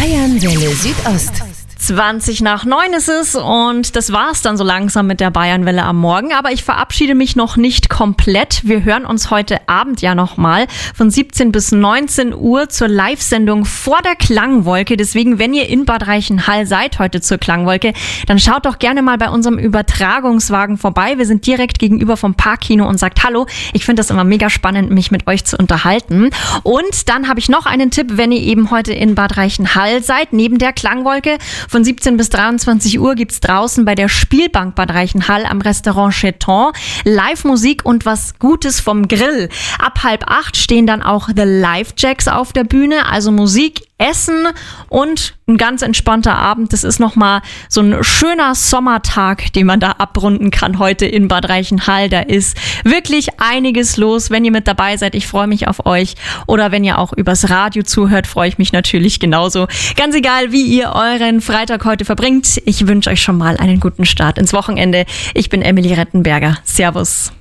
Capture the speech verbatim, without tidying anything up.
Bayernwelle Südost. zwanzig nach neun ist es und das war's dann so langsam mit der Bayernwelle am Morgen. Aber ich verabschiede mich noch nicht komplett. Wir hören uns heute Abend ja nochmal von siebzehn bis neunzehn Uhr zur Live-Sendung vor der Klangwolke. Deswegen, wenn ihr in Bad Reichenhall seid heute zur Klangwolke, dann schaut doch gerne mal bei unserem Übertragungswagen vorbei. Wir sind direkt gegenüber vom Parkkino und sagt Hallo. Ich finde das immer mega spannend, mich mit euch zu unterhalten. Und dann habe ich noch einen Tipp, wenn ihr eben heute in Bad Reichenhall seid, neben der Klangwolke. Von siebzehn bis dreiundzwanzig Uhr gibt's draußen bei der Spielbank Bad Reichenhall am Restaurant Cheton Live-Musik und was Gutes vom Grill. Ab halb acht stehen dann auch The Live Jacks auf der Bühne, also Musik, Essen und ein ganz entspannter Abend. Das ist nochmal so ein schöner Sommertag, den man da abrunden kann heute in Bad Reichenhall. Da ist wirklich einiges los. Wenn ihr mit dabei seid, ich freue mich auf euch. Oder wenn ihr auch übers Radio zuhört, freue ich mich natürlich genauso. Ganz egal, wie ihr euren Freitag heute verbringt. Ich wünsche euch schon mal einen guten Start ins Wochenende. Ich bin Emily Rettenberger. Servus.